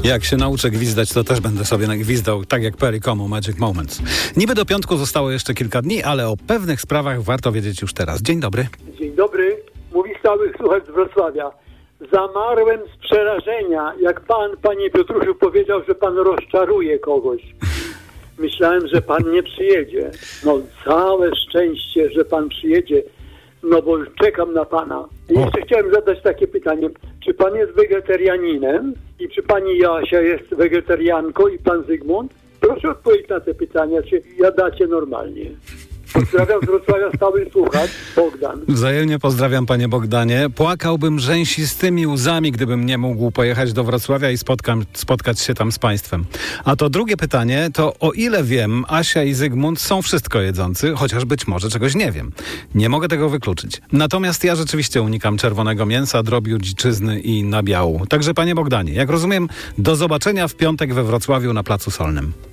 Jak się nauczę gwizdać, to też będę sobie gwizdał, tak jak Perry Como, Magic Moments. Niby do piątku zostało jeszcze kilka dni, ale o pewnych sprawach warto wiedzieć już teraz. Dzień dobry. Dzień dobry. Mówi stały słuchacz z Wrocławia. Zamarłem z przerażenia, jak pan, panie Piotrusiu, powiedział, że pan rozczaruje kogoś. Myślałem, że pan nie przyjedzie. No całe szczęście, że pan przyjedzie. No bo już czekam na pana. I jeszcze chciałem zadać takie pytanie. Czy pan jest wegetarianinem? I czy pani Jasia jest wegetarianką i pan Zygmunt? Proszę odpowiedzieć na te pytania, czy jadacie normalnie. Pozdrawiam z Wrocławia, stały słuchacz, Bogdan. Wzajemnie pozdrawiam, panie Bogdanie. Płakałbym rzęsistymi łzami, gdybym nie mógł pojechać do Wrocławia i spotkać się tam z państwem. A to drugie pytanie, to o ile wiem, Asia i Zygmunt są wszystko jedzący, chociaż być może czegoś nie wiem. Nie mogę tego wykluczyć. Natomiast ja rzeczywiście unikam czerwonego mięsa, drobiu, dziczyzny i nabiału. Także, panie Bogdanie, jak rozumiem, do zobaczenia w piątek we Wrocławiu na Placu Solnym.